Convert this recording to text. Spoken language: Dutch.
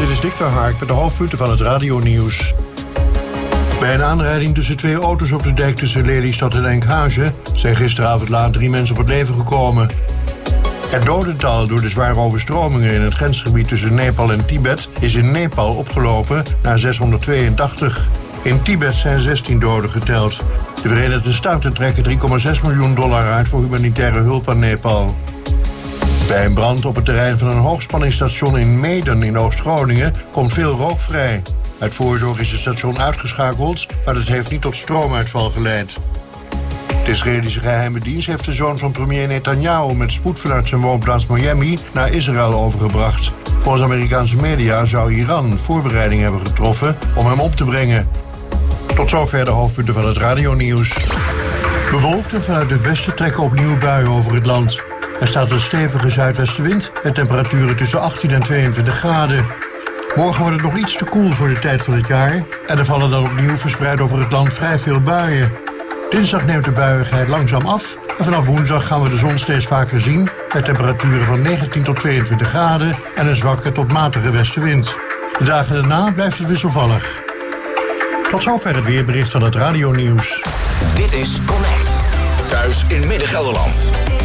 Dit is Dick Verhaak met de hoofdpunten van het radionieuws. Bij een aanrijding tussen twee auto's op de dijk tussen Lelystad en Enkhuizen zijn gisteravond laat 3 mensen op het leven gekomen. Het dodental door de zware overstromingen in het grensgebied tussen Nepal en Tibet is in Nepal opgelopen naar 682. In Tibet zijn 16 doden geteld. De Verenigde Staten trekken $3,6 miljoen uit voor humanitaire hulp aan Nepal. Bij een brand op het terrein van een hoogspanningsstation in Meeden in Oost-Groningen komt veel rook vrij. Uit voorzorg is het station uitgeschakeld, maar dat heeft niet tot stroomuitval geleid. De Israëlische geheime dienst heeft de zoon van premier Netanyahu met spoed vanuit zijn woonplaats Miami naar Israël overgebracht. Volgens Amerikaanse media zou Iran voorbereidingen hebben getroffen om hem op te brengen. Tot zover de hoofdpunten van het radionieuws. Bewolkt en vanuit het westen trekken opnieuw buien over het land. Er staat een stevige zuidwestenwind met temperaturen tussen 18 en 22 graden. Morgen wordt het nog iets te koel voor de tijd van het jaar en er vallen dan opnieuw verspreid over het land vrij veel buien. Dinsdag neemt de buiigheid langzaam af en vanaf woensdag gaan we de zon steeds vaker zien met temperaturen van 19 tot 22 graden en een zwakke tot matige westenwind. De dagen daarna blijft het wisselvallig. Tot zover het weerbericht van het radionieuws. Dit is Connect. Thuis in Midden-Gelderland.